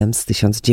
z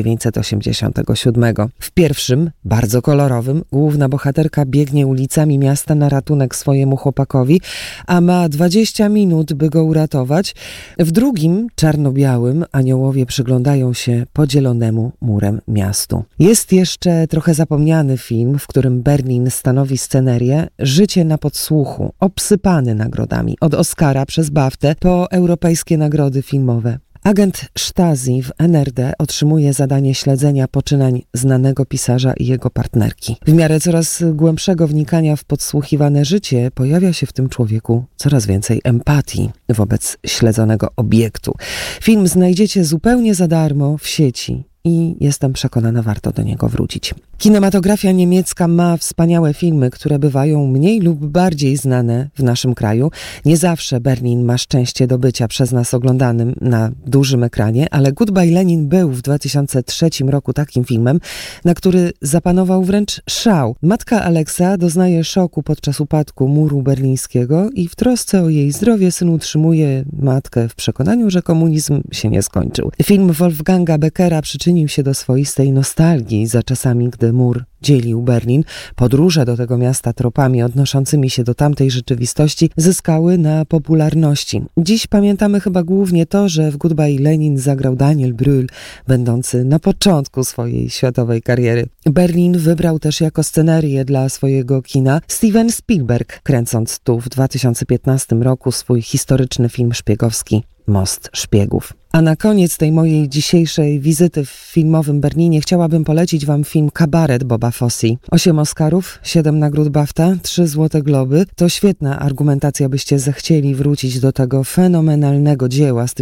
1987. W pierwszym, bardzo kolorowym, główna bohaterka biegnie ulicami miasta na ratunek swojemu chłopakowi, a ma 20 minut, by go uratować. W drugim, czarno-białym, aniołowie przyglądają się podzielonemu murem miastu. Jest jeszcze trochę zapomniany film, w którym Berlin stanowi scenerię Życie na podsłuchu, obsypany nagrodami, od Oscara przez BAFTę po europejskie nagrody filmowe. Agent Stasi w NRD otrzymuje zadanie śledzenia poczynań znanego pisarza i jego partnerki. W miarę coraz głębszego wnikania w podsłuchiwane życie pojawia się w tym człowieku coraz więcej empatii wobec śledzonego obiektu. Film znajdziecie zupełnie za darmo w sieci i jestem przekonana, warto do niego wrócić. Kinematografia niemiecka ma wspaniałe filmy, które bywają mniej lub bardziej znane w naszym kraju. Nie zawsze Berlin ma szczęście do bycia przez nas oglądanym na dużym ekranie, ale Goodbye Lenin był w 2003 roku takim filmem, na który zapanował wręcz szał. Matka Aleksa doznaje szoku podczas upadku muru berlińskiego i w trosce o jej zdrowie syn utrzymuje matkę w przekonaniu, że komunizm się nie skończył. Film Wolfganga Beckera przyczynił się do swoistej nostalgii za czasami, gdy mur dzielił Berlin. Podróże do tego miasta tropami odnoszącymi się do tamtej rzeczywistości zyskały na popularności. Dziś pamiętamy chyba głównie to, że w Goodbye Lenin zagrał Daniel Brühl, będący na początku swojej światowej kariery. Berlin wybrał też jako scenerię dla swojego kina Steven Spielberg, kręcąc tu w 2015 roku swój historyczny film szpiegowski Most Szpiegów. A na koniec tej mojej dzisiejszej wizyty w filmowym Berlinie chciałabym polecić wam film Kabaret Boba Fosse. 8 Oscarów, 7 nagród BAFTA, 3 Złote Globy. To świetna argumentacja, byście zechcieli wrócić do tego fenomenalnego dzieła z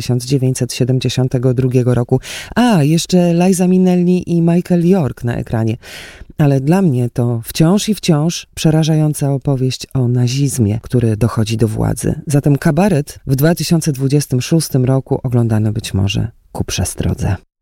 1972 roku. A, jeszcze Liza Minnelli i Michael York na ekranie. Ale dla mnie to wciąż i wciąż przerażająca opowieść o nazizmie, który dochodzi do władzy. Zatem Kabaret w 2026 roku oglądano być może ku przestrodze.